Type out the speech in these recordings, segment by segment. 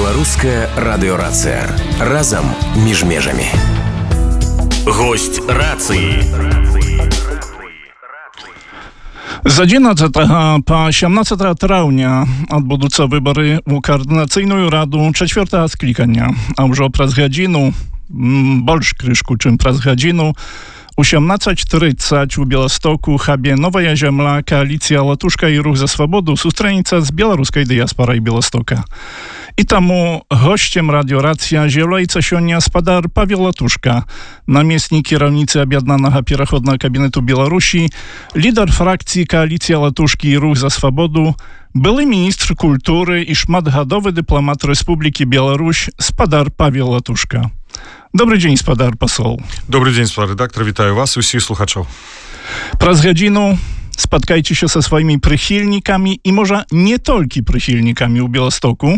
Беларуская радыёрацыя. Разам між межамі. Гость рацыі. З 11 па 17 траўня адбудуцца выбары ў каардынацыйную раду 4-го склікання, а ўжо праз гадзіну, больш крышку, чым праз гадзіну, у 18:30 у Białegostoku hubie Nowa Ziemla, Koalicja Latuszka i Ruch za Swobodu sustrenica z białoruskiej diaspory Białegostoka. I tamu gościem radioracja zjawляется сегодня спадар Павел Латушка, наместник кіраўніцы Аб'яднанага пераходнага кабінету Беларусі, лідар фракції Коаліція Латушкі і Рух за Свободу, былы міністр культуры і шматгадовы дыпламат Рэспублікі Беларусь спадар Павел Латушка. Добрый день, спадар посол. Добрый день, спадар редактор. Вітаю вас і усіх слухачаў. Праз гадзіну spotkajcie się ze swoimi przychylnikami i może nie tylko przychylnikami u Białegostoku.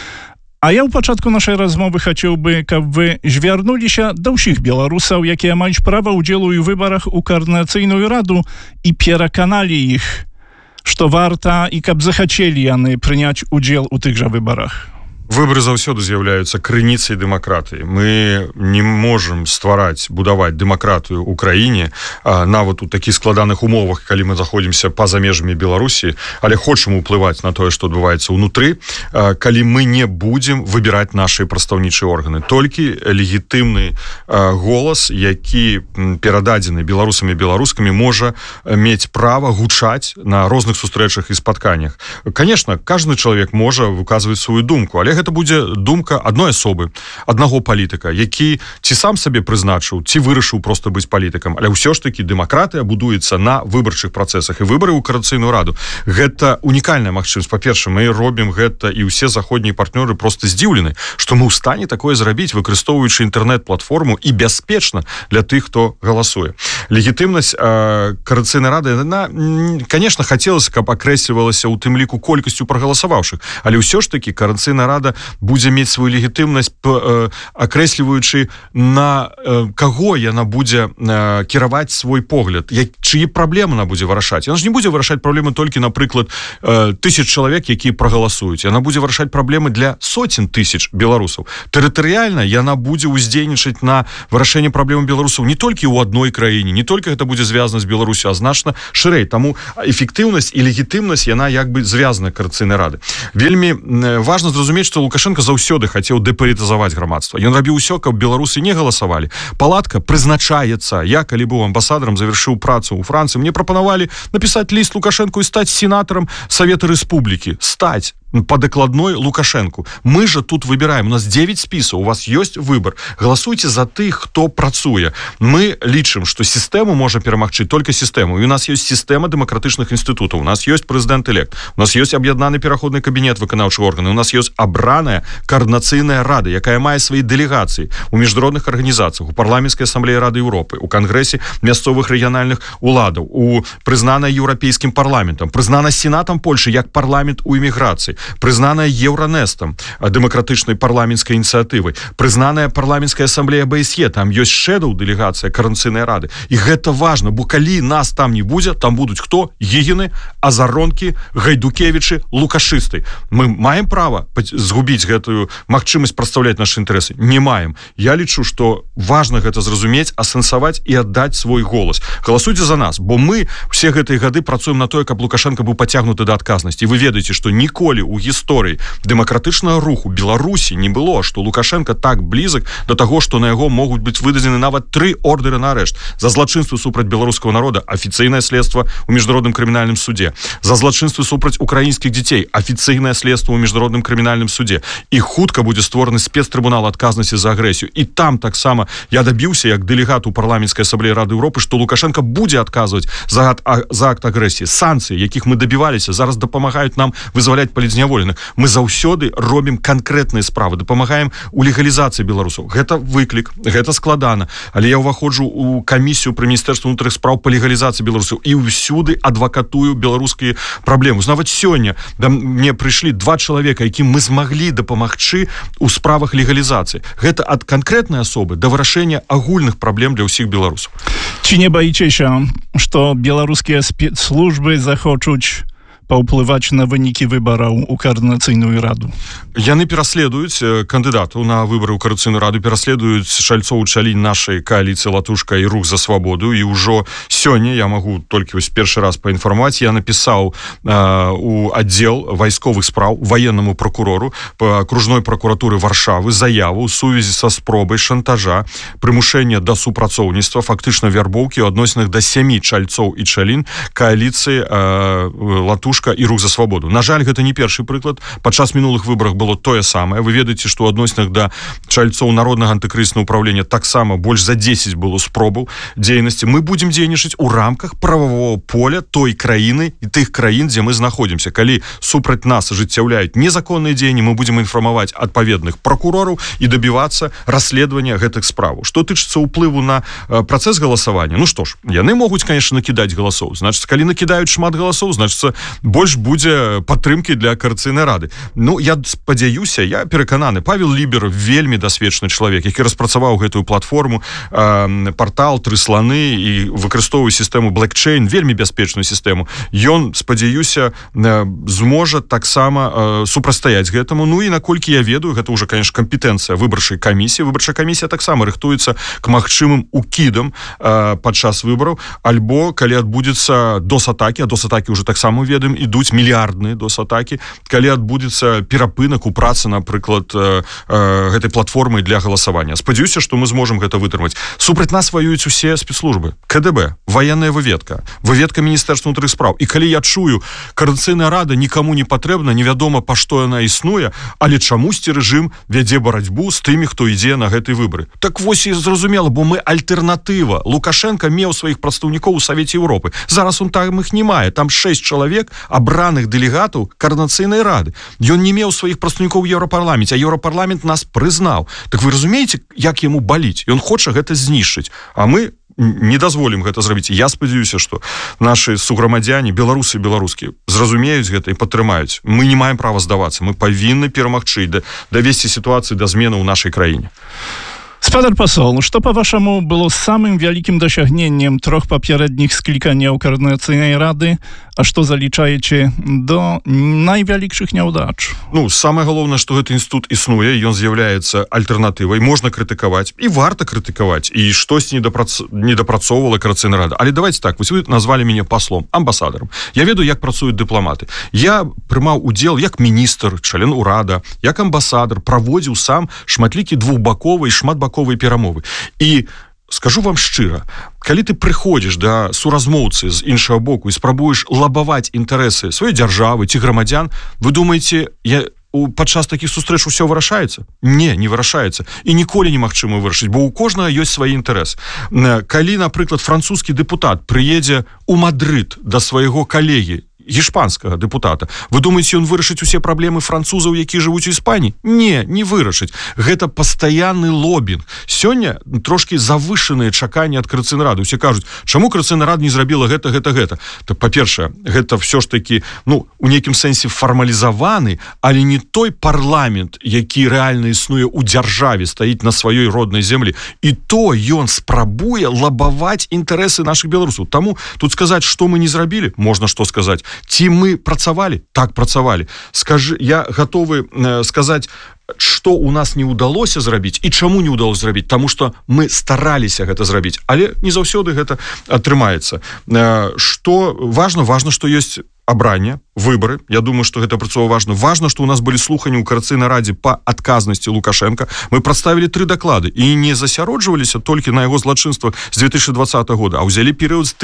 A ja u początku naszej rozmowy chciałbym, aby wy zwierнули się do wszystkich Białorusów, jakie mają prawo udziału w wyborach u Koordynacyjną Radu i przekonali ich, że warto i aby zachcieli oni przyjąć udział u tychże wyborach. Выборы заўсёды з'яўляюцца крыніцай дэмакратыі. Мы не можам будаваць дэмакратыю ў краіне, нават у такіх складаных умовах, калі мы заходзімся па-за межамі Беларусі, але хочам уплываць на тое, што адбываецца ўнутры, калі мы не будзем выбіраць нашы прадстаўнічыя органы. Толькі легітымны голас, які перададзены беларусамі і беларускамі, можа мець права гучаць на розных сустрэчах і спатканнях. Конечно, кожны чалавек можа выказваць сваю думку, але гэта будзе думка адной асобы, аднаго палітыка, які ці сам сабе прызначыў, ці вырашыў проста быць палітыкам. Але ўсё ж такі дэмакратыя будуецца на выбарчых працэсах, і выбары ў Коордынацыйную раду. Гэта унікальная магчымасць. Па-першае, мы робім гэта, і ўсе заходнія партнёры проста здзіўлены, што мы ў стане такое зрабіць, выкарыстоўваючы інтэрнэт-платформу і бяспечна для тых, хто галасуе. Легітымнасць Коордынацыйнай рады, яна, конечно, хацелася, каб акрэслівалася ў тым ліку колькасцю прагаласаваўшых, але ўсё ж такі Коордынацыйная рада будзе мець сваю легітымнасць, акрэсліваючы на каго яна будзе кіраваць свой погляд, чыі праблемы яна будзе вырашаць. Яна ж не будзе вырашаць праблемы толькі, напрыклад, 1000 чалавек, якія прагаласуюць. Яна будзе вырашаць праблемы для сотен тысяч беларусаў. Тэрытарыяльна яна будзе ўздзейнічаць на вырашэнне праблем беларусаў не толькі ў адной краіне, не толькі гэта будзе звязана з Беларусю, а значна шырэй. Таму эфектыўнасць і легітымнасць яна як бы звязана Коордынацыйнай рады. Вельмі важна зразумець, што Лукашенко заўсёды хацеў дэпалітызаваць грамадства. Ён рабіў усё, каб беларусы не галасавалі. Палатка прызначаецца. Я, калі быў амбасадарам, завяршыў працу ў Францыі, мне прапанавалі напісаць ліст Лукашенку і стаць сенатарам Савета Рэспублікі. Стаць по докладной Лукашенку. Мы же тут выбираем. У нас 9 списов. У вас есть выбор. Голосуйте за тых, кто працуе. Мы лічым, что систему можа перамагчы только систему. И у нас есть система демократычных институтов. У нас есть президент-элект. У нас есть аб'яднаны пераходны кабинет выканаўчых органаў. У нас есть абраная координацыйная рада, якая мае свои делегации у международных организациях, у парламентской ассамблеі Рады Европы, у конгрессе мясцовых региональных уладаў, у прызнаная еўрапейскім парламентам, прызнана сенатам Польши як парламент у эміграцыі, прызнаная Еўранэстам, дэмакратычнай парламенцкай ініцыятывай, прызнаная парламенцкая ассамблея БСЕ, там ёсць шэдоў дэлегацыя Коордынацыйнай рады. І гэта важна, бо калі нас там не будзе, там будуць хто? Гігіны, Азаронкі, Гайдукевічы, Лукашысты. Мы маем права згубіць гэтую магчымасць прадстаўляць нашы інтарэсы? Не маем. Я лічу, што важна гэта зразумець, асэнсаваць і аддаць свой голас. Галасуйце за нас, бо мы все гэтыя гады працуем на тое, каб Лукашенко быў пацягнуты да адказнасці. Вы ведаеце, што ніколі у гісторыі дэмакратычнага руху Беларусі не было, што Лукашенко так блізак да таго, што на яго могуць быць выдадзены нават 3 ордэры на арышт. За злачынствы супраць беларускага народа афіцыйнае следства ў міжнародным крымінальным суде. За злачынствы супраць украінскіх дзяцей афіцыйнае следства ў міжнародным крымінальным суде. І хутка будзе створаны спецтрыбунал адказнасці за агрэсію. І там таксама я дабіўся як дэлегат у парламенцкай ассамблеі Рады Европы, што Лукашенко будзе адказваць за акт агрэсіі. Санкцыі, якіх мы дабіваліся, зараз дапамагаюць нам вызваляць палітзняволеных. Мы заўсёды робім канкрэтныя справы, дапамагаем у легалізацыі беларусаў. Гэта выклік, гэта складана, але я ўваходжу у камісію пры міністэрстве ўнутраных спраў па легалізацыі беларусаў і ўсюды адвакатую беларускія праблемы. Нават сёння да мне прыйшлі 2 чалавека, якім мы змаглі дапамагчы у справах легалізацыі. Гэта ад канкрэтнай асобы да вырашэння агульных праблем для ўсіх беларусаў. Ці не баіцеся, што беларускія спецслужбы захочуць паўплываць на вынікі выбараў у каардынацыйную раду? Яны пераследуюць кандыдатаў на выбары ў каардынацыйную раду, пераследуюць Шальцоў Чалінь нашай кааліцыі «Латушка» і «Рух за свабоду». І ўжо сёння, я магу толькі першы раз паінфармаваць, я напісаў у аддзел вайсковых спраў ваеннаму прокурору акружной прокуратуры Варшавы заяву ў сувязі са спробай шантажа, прымушэння да супрацоўніцтва, фактычна вярбоўкі ў адносінах да 7 Чальцоў і Чалінь кааліцыі «Латушка» і «Рух за свабоду». На жаль, гэта не першы прыклад. Падчас мінулых выбарах было тое самае. Вы ведаеце, што ў адносінах да Чальцоў народнага антыкрызіснага ўправлення таксама больш за 10 было спробаў дзейнасці. Мы будзем дзейнічаць у рамках прававого поля той краіны і тых краін, дзе мы знаходзімся. Калі супраць нас ажыццяўляюць незаконныя дзеянні, мы будзем інфармаваць адпаведных прокурораў і дабівацца расследавання гэтых справаў. Што тычыцца ўплыву на працэс галасавання, ну што ж, яны могуць, конечно, накідаць галасоў. Значыць, калі накідаюць шмат галасоў, значыць, больш будзе падтрымкі для каардынацыйнай рады. Ну, я спадзяюся, я перакананы, Павел Лібер вельмі дасведчаны чалавек, які распрацаваў гэтую платформу, партал «Тры сланы» і выкарыстоўвае сістэму блэкчейн, вельмі бяспечную сістэму. Ён, спадзяюся, зможа таксама супрацьстаяць гэтаму. Ну і наколькі я ведаю, гэта ўжо, конечно, кампетэнцыя выбарчай камісіі. Выбарчая камісія таксама рыхтуецца к магчымым укідам падчас выбараў, альбо калі адбудзецца дос-атакі, а дос-атакі ўжо таксама ведаем, ідуць мільярдныя дос-атакі, калі адбудзецца перапынак у працы, напрыклад, гэтай платформы для галасавання. Спадзяюся, што мы зможам гэта вытрымаць. Супраць нас ваююць усе спецслужбы, КДБ, военная выведка Міністэрства ўнутраных спраў. І калі я чую, каардынацыйная рада нікому не патрэбна, невядома, па што яна існуе, але чамусьці рэжым вядзе барацьбу з тымі, хто ідзе на гэтай выбары. Так вось і зразумела, бо мы альтэрнатыва. Лукашенко меў сваіх прадстаўнікоў у Савеце Еўропы. Зараз он там іх не мае. Там 6 чалавек абраных дэлегатаў каардынацыйнай рады. Ён не меў сваіх прадстаўнікоў у Еўрапарламенце, а Еўрапарламент нас прызнаў. Так вы разумееце, як яму баліць? Ён хоча гэта знішчыць. А мы не дазволім гэта зрабіць. Я спадзяюся, што нашы суграмадзяне, беларусы і беларускія, зразумеюць гэта і падтрымаюць. Мы не маем права здавацца. Мы павінны перамагчы, давесці сітуацыю да змены ў нашай краіне. Спадар пасол, што, па-вашаму, было самым вялікім дасягненнем 3 папярэдніх скліканняў каардынацыйнай рады, а што залічаеце до найвялікшых няўдач? Ну, самае галоўнае, што гэты інстытут існуе, ён з'яўляецца альтэрнатывай, можна крытыкаваць, і варта крытыкаваць, і штосьці недапрацоўвала каардынацыйная рада. Але давайте так, вы назвалі мяне паслом, амбасадарам. Я ведаю, як працуюць дыпламаты. Я прымаў удзел як міністр, член урада, як амбасадар, праводзіў сам шматлікі двухбаковыя і шматбаковыя перамовы. І скажу вам шчыра, калі ты прыходзіш да суразмоўцы з іншага боку і спрабуеш лабаваць інтарэсы сваёй дзяржавы ці грамадзян, вы думаеце, падчас такіх сустрэч усё вырашаецца? Не вырашаецца. І ніколі немагчыма вырашыць, бо ў кожнага ёсць свае інтарэсы. Калі, напрыклад, французскі дэпутат прыедзе ў Мадрыд да свайго калегі, гішпанскага дэпутата. Вы думаеце, ён вырашыць усе праблемы французаў, якія жывуць у Іспаніі? Не вырашыць. Гэта пастаянны лобінг. Сёння трошкі завышаныя чаканні ад каардынацыйнай рады. Усе кажуць, чаму каардынацыйная рада не зрабіла гэта. Так, па-першае, гэта ўсё ж такі, у нейкім сэнсе фармалізаваны, але не той парламент, які рэальна існуе ў дзяржаве, стаіць на сваёй роднай зямлі. І то ён спрабуе лабаваць інтарэсы нашых беларусаў. Таму тут сказаць, што мы не зрабілі, можна што сказаць. Ці мы працавалі? Так, працавалі. Я гатовы сказаць, што у нас не ўдалося зрабіць і чаму не ўдалося зрабіць, таму што мы стараліся гэта зрабіць, але не заўсёды гэта атрымаецца. Што важна, што ёсць абранне, выбары. Я думаю, што гэта працова важна. Важна, што у нас былі слуханні ў каардынацыйнай радзе па адказнасці Лукашенка. Мы прадставілі 3 даклады і не засяроджваліся толькі на яго злачынствах з 2020 года, а ўзялі перыяд з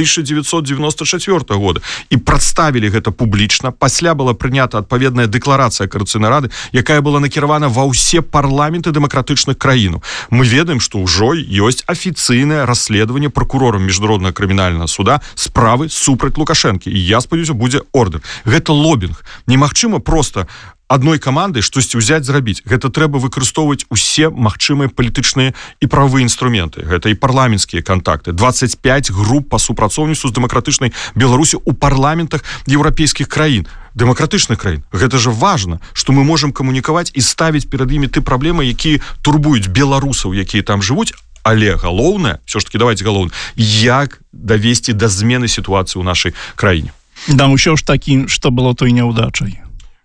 1994 года і прадставілі гэта публічна. Пасля была прынята адпаведная дэкларацыя каардынацыйнай рады, якая была накіравана ва ўсе парламенты дэмакратычных краінаў. Мы ведаем, што ўжо ёсць афіцыйнае расследаванне прокурорам міжнароднага крымінальнага суда справы супраць Лукашэнкі. І я спадзяюся, будзе ордер. Гэта лобінг. Немагчыма проста адной камандай штосьці ўзяць зрабіць. Гэта трэба выкарыстоўваць усе магчымыя палітычныя і правовыя інструменты. Гэта і парламенцкія кантакты. 25 груп па супрацоўніцтву з дэмакратычнай Беларусі ў парламентах еўрапейскіх краін. Дэмакратычных краін. Гэта ж важна, што мы можам камунікаваць і ставіць перад імі ты праблемы, якія турбуюць беларусаў, якія там жывуць. Але галоўнае, все ж таки давайте галоўнае, як давесці да змены сітуацыі ў нашай краіне. Да, ўсё ж такі, што было той няўдачай.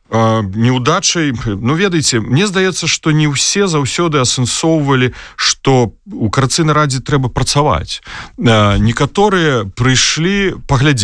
Неудачай, ведаеце, мне здаецца, што не ўсе заўсёды асэнсоўвалі, што у Коордынацыйнай радзе трэба працаваць. Некаторыя прыйшлі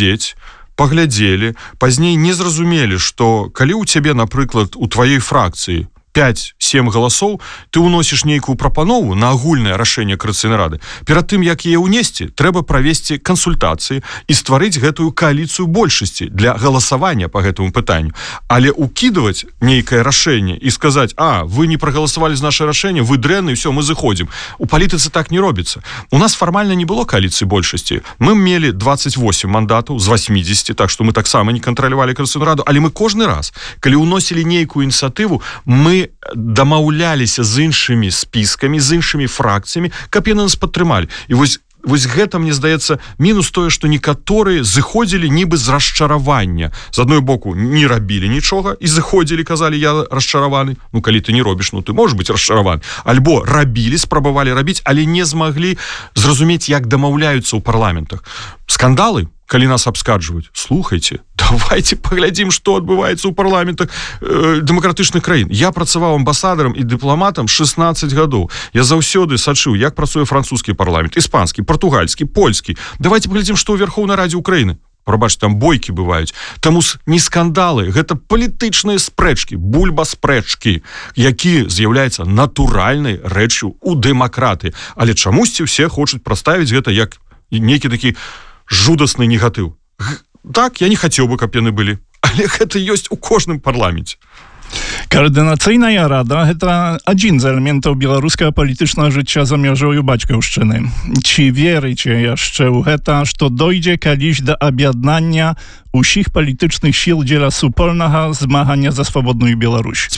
паглядзелі, пазней не зразумелі, што калі ў цябе, напрыклад, у тваёй фракцыі 5-7 галасоў, ты ўносіш нейкую прапанову на агульнае рашэнне Коордынацыйнай рады. Перад тым, як яе ўнесці, трэба правесці кансультацыі і стварыць гэтую кааліцыю большасці для галасавання па гэтаму пытанню. Але укідваць нейкае рашэнне і сказаць: вы не прагаласавалі за наше рашэнне, вы дрэнны, все, мы зыходзім. У палітыцы так не робіцца. У нас фармальна не было кааліцыі большасці. Мы мелі 28 мандатаў з 80, так што мы таксама не кантралявалі Коордынацыйную раду, але мы кожны раз, калі ўносілі нейкую ініцыятыву, мы дамаўляліся з іншымі спіскамі, з іншымі фракцыямі, каб яны нас падтрымалі. І вось гэта, мне здаецца, мінус тое, што некаторыя зыходзілі нібы з расчаравання. З адной боку, не рабілі нічога і зыходзілі, казалі: я расчараваны. Калі ты не робіш, ты можаш быць расчараваны. Альбо рабілі, спрабавалі рабіць, але не змаглі зразумець, як дамаўляюцца ў парламентах. Скандалы, калі нас абскарджваюць, слухайце, давайте паглядзім, што адбываецца ў парламентах дэмакратычных краін. Я працаваў амбасадарам і дыпламатам 16 гадоў. Я заўсёды сачыў, як працуе французскі парламент, іспанскі, партугальскі, польскі. Давайте паглядзім, што ў Верхоўнай радзе Украіны. Прабачце, там бойкі бываюць. Таму не скандалы, гэта палітычныя спрэчкі, бульба-спрэчкі, які з'яўляецца натуральнай рэччю ў дэмакратыі. Але чамусьці ўсе хочуць прадставіць гэта як нейкі такі жудасны негатыў. Так, я не хацеў бы, каб яны былі, але гэта ёсць у кожным парламенце. Коордынацыйная рада – гэта адзін з элементаў беларускага палітычнага жыцця за мяжою бацькаўшчыны. Ці верыце яшчэ ў гэта, што дойдзе калісь да аб'яднання усіх палітычных сіл дзеля супольнага змагання за свабодную Беларусь?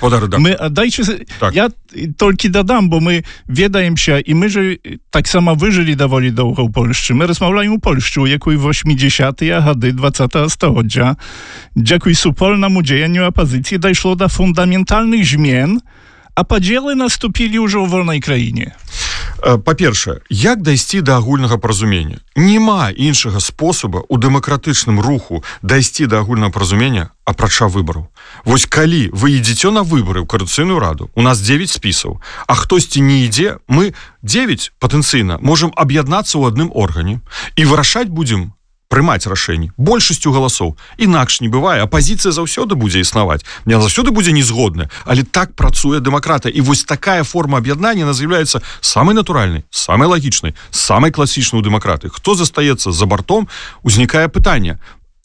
Я толькі дадам, бо мы ведаемся, і мы же таксама выжылі даволі доўга ў Польшчы. Мы размаўляем у Польшчу, якой 80-тыя гады 20-го стагоддзя. Дзякуй супольнаму дзеянню апазіцыі дайшло да фундаментальных змен, а падзелы наступілі ўжо ў вольнай краіне. Па-першае, як дайсці да агульнага паразумення? Няма іншага спосаба ў дэмакратычным руху дайсці да агульнага паразумення, апрача выбараў. Вось калі вы ідзеце на выбары ў Коордынацыйную раду, у нас 9 спісаў, а хтосьці не ідзе, мы 9 патэнцыйна можам аб'яднацца ў адным органе і вырашаць будзем прымаць рашэнні большасцю галасоў. Інакш не бывае, апазіцыя заўсёды будзе існаваць. Яна заўсёды будзе незгодная, але так працуе дэмакратыя. І вось такая форма аб'яднання з'яўляецца самай натуральнай, самай лагічнай, самай класічнай у дэмакратыі. Хто застаецца за бартом, узнікае пытанне: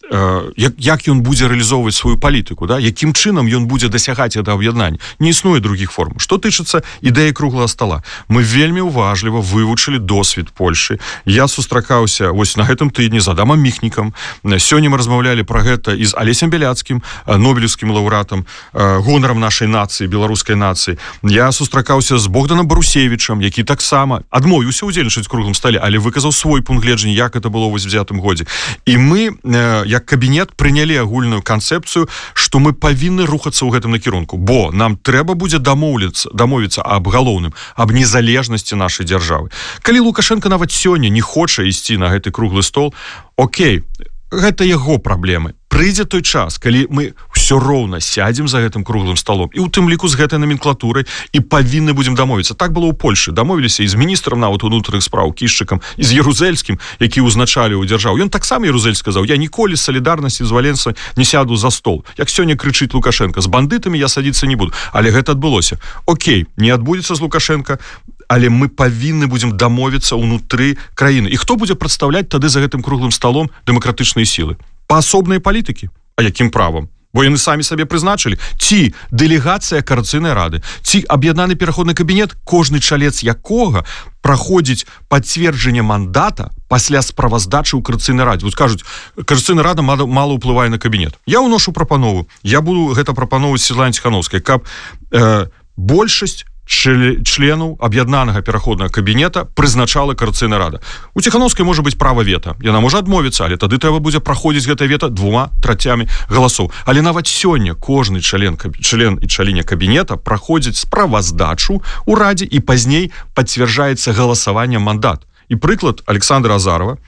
як ён будзе рэалізоўваць сваю палітыку, якім чынам ён будзе дасягаць гэта аб'яднання. Не існуе другіх форм. Што тычыцца ідэі круглага стола, мы вельмі уважліва вывучылі досвед Польшы. Я сустракаўся вось на гэтым тыдні з Адамам Міхнікам. Сёння мы размаўлялі пра гэта і з Алесем Бяляцкім, нобелеўскім лаўрэатам, гонарам нашай нацыі, беларускай нацыі. Я сустракаўся з Богданам Барусевічам, які таксама адмовіўся ўдзельнічаць у круглым стале, але выказаў свой пункт гледжання, як гэта было ў 80-м годзе. І мы, як кабінет, прынялі агульную канцэпцыю, што мы павінны рухацца ў гэтым накірунку, бо нам трэба будзе дамовіцца аб галоўным, аб незалежнасці нашай дзяржавы. Калі Лукашенко нават сёння не хоча ісці на гэты круглы стол, окей, гэта яго праблемы. Прыйдзе той час, калі мы ўсё роўна сядзем за гэтым круглым столом, і ў тым ліку з гэтай номенклатурай, і павінны будзем дамовіцца. Так было ў Польшы. Дамовіліся і з міністрам нават унутраных спраў Кішчыкам, і з Ярузельскім, які ўзначаліў дзяржаву. Ён таксама, Ярузель, сказаў: я ніколі з салідарнасці з Валенсай не сяду за стол. Як сёння крычыць Лукашенко: з бандытамі я садзіцца не буду. Але гэта адбылося. Окей, не адбудзецца з Лукашенко, але мы павінны будзем дамовіцца ўнутры краіны. І хто будзе прадстаўляць тады за гэтым круглым столом дэмакратычныя сілы? Паасобныя палітыкі. А якім правам? Бо яны самі сабе прызначылі. Ці дэлегацыя Коордынацыйнай рады, ці аб'яднаны пераходны кабінет, кожны чалец якога праходзіць пацверджанне мандата пасля справаздачы ў Коордынацыйнай радзе. Вот кажуць, Коордынацыйная рада мала ўплывае на кабінет. Я ўношу прапанову. Я буду гэта прапановаць Светлане Ціхановскай, каб большасць членаў аб'яднанага пераходнага кабінета прызначала Коордынацыйная рада. У Ціхановскай можа быць права вета. Яна можа адмовіцца, але тады трэба будзе праходзіць гэта вета 2/3 галасоў. Але нават сёння кожны член і чаліня кабінета праходзіць справаздачу ў радзе і пазней пацвярджаецца галасаваннем мандат. І прыклад Александра Азарова,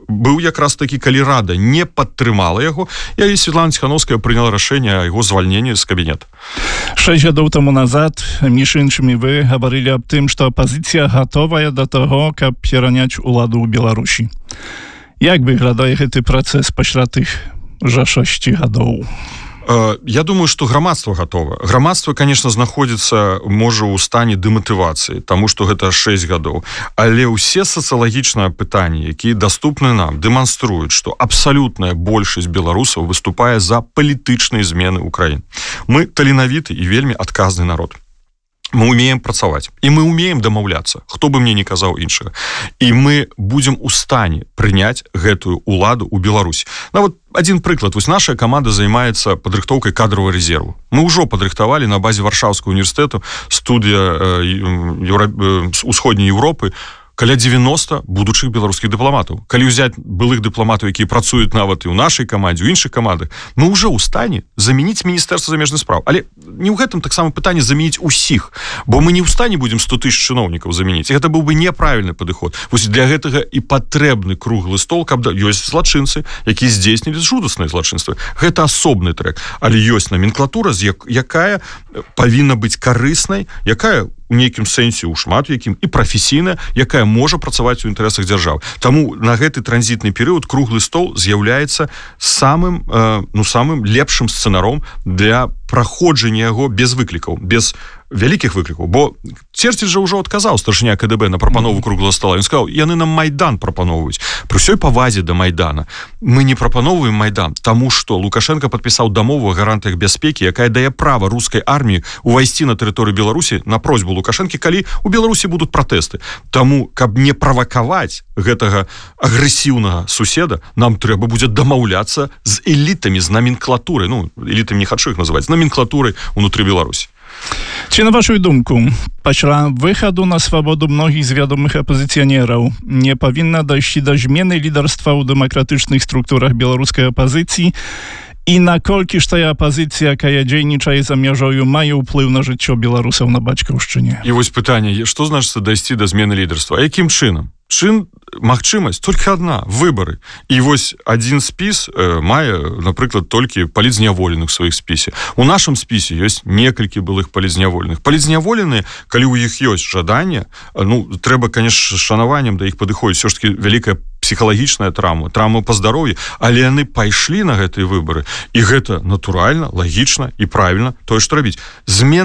быў якраз такі, калі Рада не падтрымала яго, і Светлана Ціхановская прыняла рашэнне о яго звальненні з кабінета. 6 гадоў таму назад, між іншымі, вы гаварылі аб тым, што апазіцыя гатовая да таго, каб пераняць уладу ў Беларусі. Як выглядае гэты працэс пасля тых жа 6 гадоў? Я думаю, што грамадства гатова. Грамадства, конечно, знаходзіцца, можа, у стане дэматывацыі, таму што гэта 6 гадоў. Але ўсе сацыялагічныя пытанні, якія даступны нам, дэманструюць, што абсалютная большасць беларусаў выступае за палітычныя змены ў краіне. Мы таленавіты і вельмі адказны народ. Мы умеем працаваць, і мы умеем дамаўляцца, хто бы мне не казаў іншага. І мы будзем у стане прыняць гэтую уладу ў Беларусі. Нават один прыклад. Вось наша каманда займаецца падрыхтоўкай кадрового резерву. Мы ўжо падрыхтавалі на базе Варшаўскага універсітэту, студыя Усходняй Европы, каля 90 будучых беларускіх дыпламатаў. Калі ўзяць былых дыпламатаў, якія працуюць нават і ў нашай камандзе, у іншых камандах, мы ўжо ў стане замяніць Міністэрства замежных спраў. Але не ў гэтым таксама пытанне замяніць усіх, бо мы не ў стане будзем 100 000 чыноўнікаў замяніць. І гэта быў бы неправільны падыход. Вось для гэтага і патрэбны круглы стол, каб ёсць злачынцы, якія здзейснілі жудасныя злачынствы. Гэта асобны трэк. Але ёсць номенклатура, якая павінна быць карыснай, якая у нейкім сэнсе, у шмат якім, і прафесійная, якая можа працаваць у інтарэсах дзяржавы. Таму на гэты транзітны перыяд круглы стол з'яўляецца самым лепшым сцэнаром для праходжання яго без выклікаў, без вялікіх выклікаў. Бо Церцель жа ўжо адказаў, старшыня КДБ, на прапанову круглага стола. Ён сказаў, яны нам Майдан прапановваюць. Пры ўсёй павазе да Майдана мы не прапановваем Майдан, таму што Лукашенко падпісаў дамову о гарантыях бяспекі, якая дае права рускай арміі увайсці на тэрыторыю Беларусі на просьбу Лукашэнкі, калі у Беларусі будуць пратэсты. Таму, каб не правакаваць гэтага агрэсіўнага суседа, нам трэба будзе дамаўляцца з элітамі, з номенклатурай, элітамі не хачу іх называць, з номенклатурай унутры Беларусі. Ці на вашу думку, пасля выхаду на свабоду многіх з вядомых апазіцыянераў не павінна дайсці да змены лідарства ў дэмакратычных структурах беларускай апазіцыі, і наколькі ж тая апазіцыя, якая дзейнічае за мяжою, мае ўплыў на жыццё беларусаў на бацькаўшчыне? І вось пытанне, што значыцца дайсці да змены лідарства? А якім чынам? Магчымасць толькі адна — выбары. І вось адзін спіс мае, напрыклад, толькі палітзняволеных у сваіх спісе. У нашым спісе ёсць некалькі былых палітзняволеных. Палітзняволеныя, калі ў іх ёсць жаданне, трэба, конечно, шанаваннем да іх падыходзіць. Всё ж таки вялікая псіхалагічная траўма па здароўі, але яны пайшлі на гэтыя выбары. І гэта натуральна, лагічна і правільна тое, што рабіць. Змен